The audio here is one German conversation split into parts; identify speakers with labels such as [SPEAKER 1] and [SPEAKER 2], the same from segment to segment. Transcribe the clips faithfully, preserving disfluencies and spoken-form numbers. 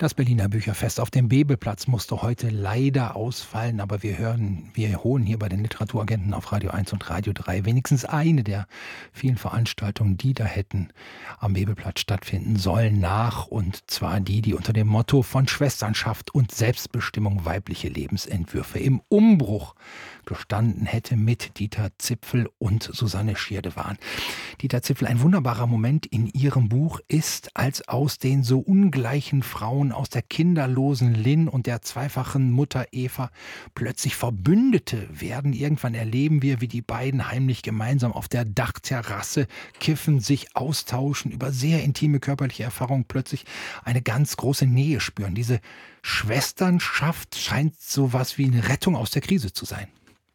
[SPEAKER 1] Das Berliner Bücherfest auf dem Bebelplatz musste heute leider ausfallen, aber wir hören, wir holen hier bei den Literaturagenten auf Radio eins und Radio drei wenigstens eine der vielen Veranstaltungen, die da hätten am Bebelplatz stattfinden sollen, nach. Und zwar die, die unter dem Motto von Schwesternschaft und Selbstbestimmung weibliche Lebensentwürfe im Umbruch gestanden hätte, mit Dieter Zipfel und Susanne Schirdewan. Dieter Zipfel, ein wunderbarer Moment in ihrem Buch ist, als aus den so ungleichen Frauen, aus der kinderlosen Lynn und der zweifachen Mutter Eva plötzlich Verbündete werden. Irgendwann erleben wir, wie die beiden heimlich gemeinsam auf der Dachterrasse kiffen, sich austauschen, über sehr intime körperliche Erfahrungen plötzlich eine ganz große Nähe spüren. Diese Schwesternschaft scheint sowas wie eine Rettung aus der Krise zu sein.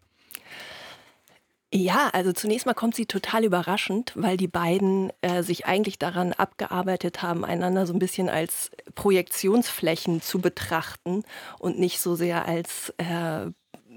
[SPEAKER 2] Ja, also zunächst mal kommt sie total überraschend, weil die beiden äh, sich eigentlich daran abgearbeitet haben, einander so ein bisschen als Projektionsflächen zu betrachten und nicht so sehr als äh,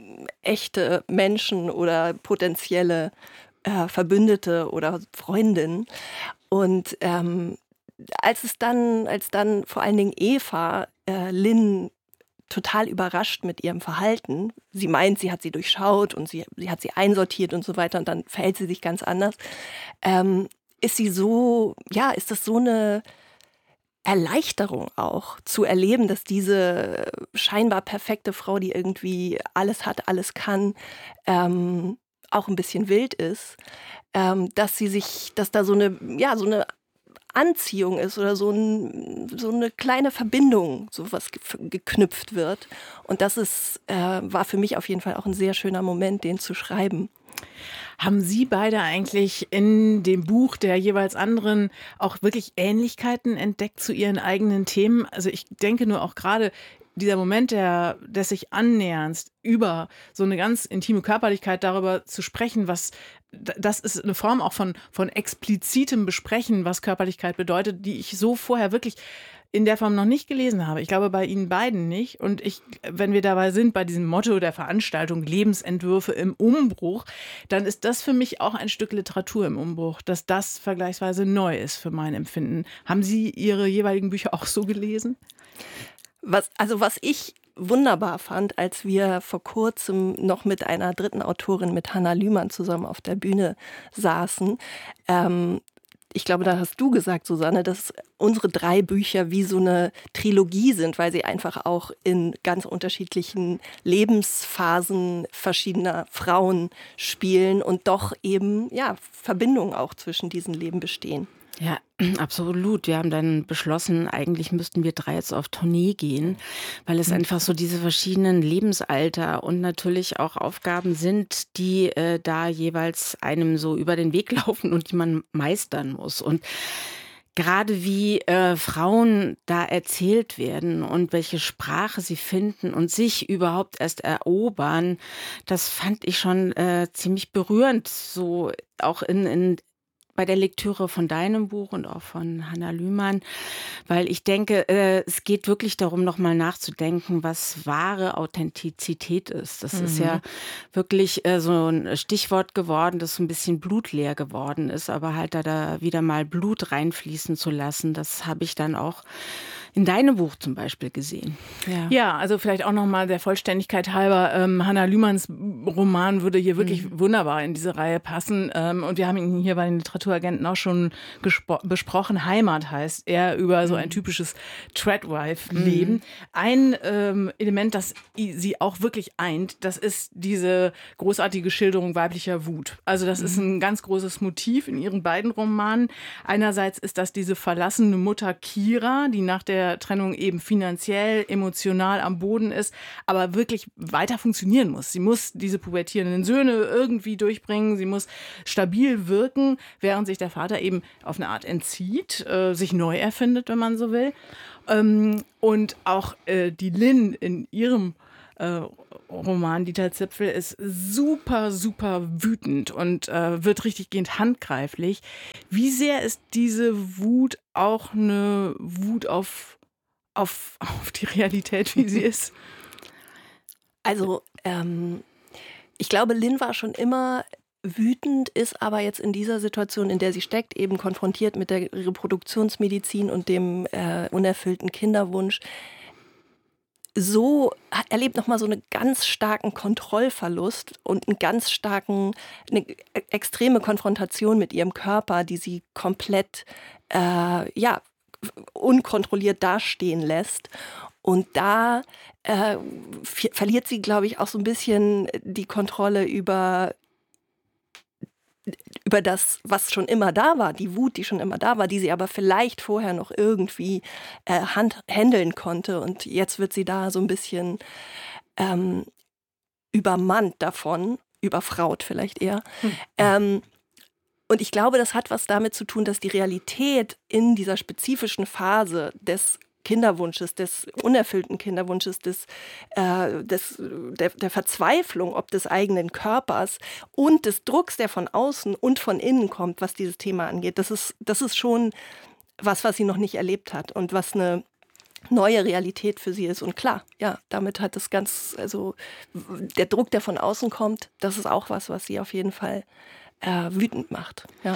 [SPEAKER 2] echte Menschen oder potenzielle äh, Verbündete oder Freundinnen. Und ähm, als es dann, als dann vor allen Dingen Eva äh, Lynn total überrascht mit ihrem Verhalten. Sie meint, sie hat sie durchschaut und sie, sie hat sie einsortiert und so weiter und dann verhält sie sich ganz anders. Ähm, ist sie so, ja, ist das so eine Erleichterung auch, zu erleben, dass diese scheinbar perfekte Frau, die irgendwie alles hat, alles kann, ähm, auch ein bisschen wild ist, ähm, dass sie sich, dass da so eine, ja, so eine Anziehung ist oder so, ein, so eine kleine Verbindung, so was ge- geknüpft wird. Und das ist, äh, war für mich auf jeden Fall auch ein sehr schöner Moment, den zu schreiben.
[SPEAKER 3] Haben Sie beide eigentlich in dem Buch der jeweils anderen auch wirklich Ähnlichkeiten entdeckt zu Ihren eigenen Themen? Also ich denke nur auch gerade dieser Moment der, des sich Annäherns über so eine ganz intime Körperlichkeit, darüber zu sprechen, was das ist eine Form auch von, von explizitem Besprechen, was Körperlichkeit bedeutet, die ich so vorher wirklich in der Form noch nicht gelesen habe. Ich glaube, bei Ihnen beiden nicht. Und ich, wenn wir dabei sind, bei diesem Motto der Veranstaltung Lebensentwürfe im Umbruch, dann ist das für mich auch ein Stück Literatur im Umbruch, dass das vergleichsweise neu ist für mein Empfinden. Haben Sie Ihre jeweiligen Bücher auch so gelesen?
[SPEAKER 2] Was, also was ich wunderbar fand, als wir vor kurzem noch mit einer dritten Autorin, mit Hanna Lühmann, zusammen auf der Bühne saßen. Ähm, ich glaube, da hast du gesagt, Susanne, dass unsere drei Bücher wie so eine Trilogie sind, weil sie einfach auch in ganz unterschiedlichen Lebensphasen verschiedener Frauen spielen und doch eben ja Verbindungen auch zwischen diesen Leben bestehen.
[SPEAKER 4] Ja, absolut. Wir haben dann beschlossen, eigentlich müssten wir drei jetzt auf Tournee gehen, weil es einfach so diese verschiedenen Lebensalter und natürlich auch Aufgaben sind, die äh, da jeweils einem so über den Weg laufen und die man meistern muss. Und gerade wie äh, Frauen da erzählt werden und welche Sprache sie finden und sich überhaupt erst erobern, das fand ich schon äh, ziemlich berührend, so auch in, in bei der Lektüre von deinem Buch und auch von Hanna Lühmann, weil ich denke, äh, es geht wirklich darum, nochmal nachzudenken, was wahre Authentizität ist. Das mhm. ist ja wirklich äh, so ein Stichwort geworden, das so ein bisschen blutleer geworden ist, aber halt da, da wieder mal Blut reinfließen zu lassen, das habe ich dann auch in deinem Buch zum Beispiel gesehen.
[SPEAKER 3] Ja, ja, also vielleicht auch nochmal der Vollständigkeit halber, ähm, Hanna Lühmanns Roman würde hier wirklich mhm. wunderbar in diese Reihe passen. Ähm, und wir haben ihn hier bei den Literaturagenten auch schon gespro- besprochen. Heimat heißt er, über so ein typisches Tradwife-Leben. Mhm. Ein ähm, Element, das sie auch wirklich eint, das ist diese großartige Schilderung weiblicher Wut. Also das mhm. ist ein ganz großes Motiv in ihren beiden Romanen. Einerseits ist das diese verlassene Mutter Kira, die nach der Trennung eben finanziell, emotional am Boden ist, aber wirklich weiter funktionieren muss. Sie muss diese pubertierenden Söhne irgendwie durchbringen, sie muss stabil wirken, während sich der Vater eben auf eine Art entzieht, äh, sich neu erfindet, wenn man so will. Ähm, und auch äh, die Lynn in ihrem äh, Roman Dieter Zipfel ist super, super wütend und äh, wird richtiggehend handgreiflich. Wie sehr ist diese Wut auch eine Wut auf, auf, auf die Realität, wie sie ist?
[SPEAKER 2] Also ähm, ich glaube, Lynn war schon immer wütend, ist aber jetzt in dieser Situation, in der sie steckt, eben konfrontiert mit der Reproduktionsmedizin und dem äh, unerfüllten Kinderwunsch, so erlebt nochmal so einen ganz starken Kontrollverlust und einen ganz starken, eine extreme Konfrontation mit ihrem Körper, die sie komplett äh, ja, unkontrolliert dastehen lässt. Und da äh, f- verliert sie, glaube ich, auch so ein bisschen die Kontrolle über über das, was schon immer da war, die Wut, die schon immer da war, die sie aber vielleicht vorher noch irgendwie äh, hand, handeln konnte. Und jetzt wird sie da so ein bisschen ähm, übermannt davon, überfraut vielleicht eher. Hm. Ähm, und ich glaube, das hat was damit zu tun, dass die Realität in dieser spezifischen Phase des Kinderwunsches, des unerfüllten Kinderwunsches, des, äh, des, der, der Verzweiflung ob des eigenen Körpers und des Drucks, der von außen und von innen kommt, was dieses Thema angeht. Das ist, das ist schon was, was sie noch nicht erlebt hat und was eine neue Realität für sie ist. Und klar, ja, damit hat es ganz, also der Druck, der von außen kommt, das ist auch was, was sie auf jeden Fall äh, wütend macht. Ja.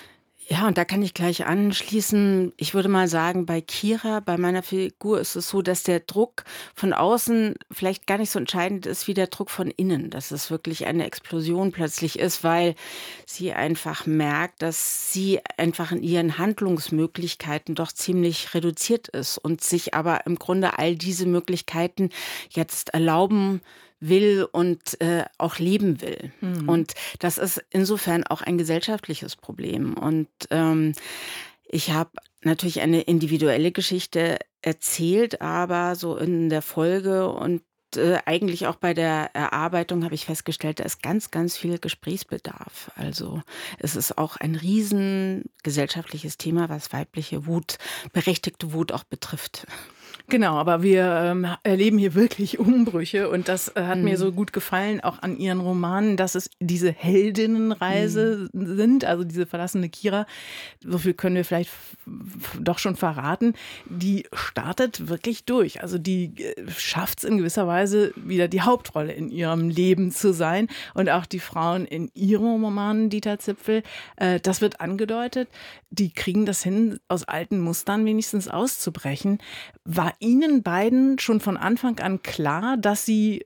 [SPEAKER 4] Ja, und da kann ich gleich anschließen. Ich würde mal sagen, bei Kira, bei meiner Figur ist es so, dass der Druck von außen vielleicht gar nicht so entscheidend ist wie der Druck von innen. Dass es wirklich eine Explosion plötzlich ist, weil sie einfach merkt, dass sie einfach in ihren Handlungsmöglichkeiten doch ziemlich reduziert ist und sich aber im Grunde all diese Möglichkeiten jetzt erlauben will und äh, auch leben will. Mhm. Und das ist insofern auch ein gesellschaftliches Problem. Und ähm, ich habe natürlich eine individuelle Geschichte erzählt, aber so in der Folge und äh, eigentlich auch bei der Erarbeitung habe ich festgestellt, da ist ganz, ganz viel Gesprächsbedarf. Also es ist auch ein riesen gesellschaftliches Thema, was weibliche Wut, berechtigte Wut auch betrifft.
[SPEAKER 3] Genau, aber wir ähm, erleben hier wirklich Umbrüche und das äh, hat mhm. mir so gut gefallen, auch an ihren Romanen, dass es diese Heldinnenreise mhm. sind, also diese verlassene Kira, so viel können wir vielleicht f- doch schon verraten, die startet wirklich durch. Also die äh, schafft es in gewisser Weise wieder die Hauptrolle in ihrem Leben zu sein und auch die Frauen in ihren Romanen, Dieter Zipfel, äh, das wird angedeutet, die kriegen das hin, aus alten Mustern wenigstens auszubrechen. War Ihnen beiden schon von Anfang an klar, dass Sie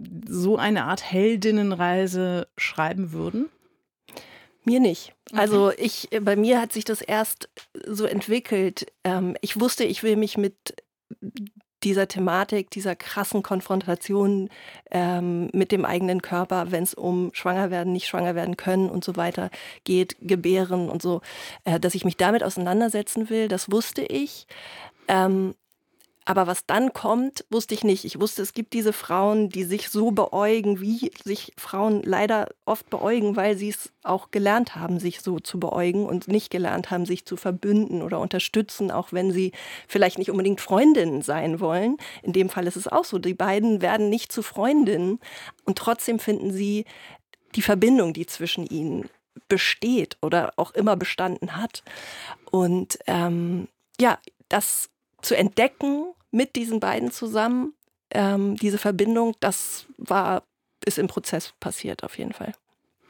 [SPEAKER 3] so eine Art Heldinnenreise schreiben würden?
[SPEAKER 2] Mir nicht. Also ich, bei mir hat sich das erst so entwickelt. Ähm, ich wusste, ich will mich mit dieser Thematik, dieser krassen Konfrontation ähm, mit dem eigenen Körper, wenn es um schwanger werden, nicht schwanger werden können und so weiter geht, gebären und so, äh, dass ich mich damit auseinandersetzen will, das wusste ich. Ähm, Aber was dann kommt, wusste ich nicht. Ich wusste, es gibt diese Frauen, die sich so beäugen, wie sich Frauen leider oft beäugen, weil sie es auch gelernt haben, sich so zu beäugen und nicht gelernt haben, sich zu verbünden oder unterstützen, auch wenn sie vielleicht nicht unbedingt Freundinnen sein wollen. In dem Fall ist es auch so. Die beiden werden nicht zu Freundinnen und trotzdem finden sie die Verbindung, die zwischen ihnen besteht oder auch immer bestanden hat. Und ähm, ja, das zu entdecken mit diesen beiden zusammen, ähm, diese Verbindung, das war, ist im Prozess passiert auf jeden Fall.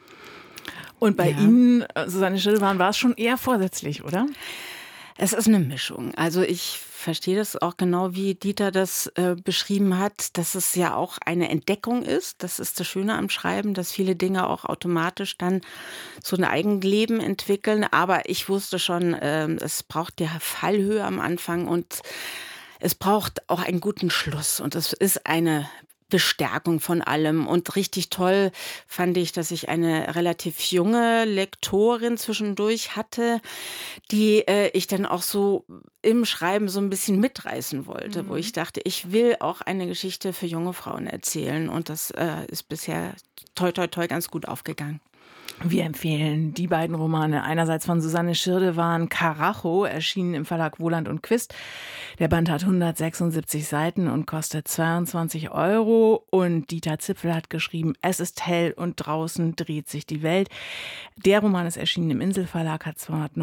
[SPEAKER 3] Und bei
[SPEAKER 4] ja.
[SPEAKER 3] Ihnen, Susanne Schirdewan, war es schon eher vorsätzlich, oder?
[SPEAKER 4] Es ist eine Mischung. Also ich verstehe das auch genau, wie Dieter das äh, beschrieben hat, dass es ja auch eine Entdeckung ist. Das ist das Schöne am Schreiben, dass viele Dinge auch automatisch dann so ein Eigenleben entwickeln. Aber ich wusste schon, äh, es braucht ja Fallhöhe am Anfang und es braucht auch einen guten Schluss. Und es ist eine Bestärkung von allem. Und richtig toll fand ich, dass ich eine relativ junge Lektorin zwischendurch hatte, die äh, ich dann auch so im Schreiben so ein bisschen mitreißen wollte, mhm. wo ich dachte, ich will auch eine Geschichte für junge Frauen erzählen. Und das äh, ist bisher toi, toi, toi ganz gut aufgegangen.
[SPEAKER 3] Wir empfehlen die beiden Romane. Einerseits von Susanne Schirdewan, Karacho, erschienen im Verlag Wohland und Quist. Der Band hat hundertsechsundsiebzig Seiten und kostet zweiundzwanzig Euro. Und Dieter Zipfel hat geschrieben, es ist hell und draußen dreht sich die Welt. Der Roman ist erschienen im Inselverlag, hat zweihundertneunzig